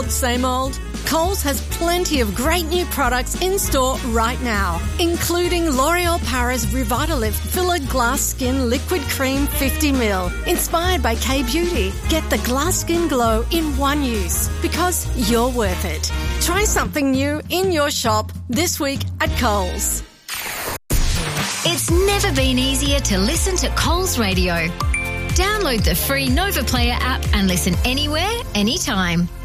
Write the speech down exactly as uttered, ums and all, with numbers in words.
old, same old? Coles has plenty of great new products in store right now, including L'Oreal Paris Revitalift Filler Glass Skin Liquid Cream fifty milliliters, inspired by K-Beauty. Get the glass skin glow in one use, because you're worth it. Try something new in your shop this week at Coles. It's never been easier to listen to Coles Radio. Download the free Nova Player app and listen anywhere, anytime.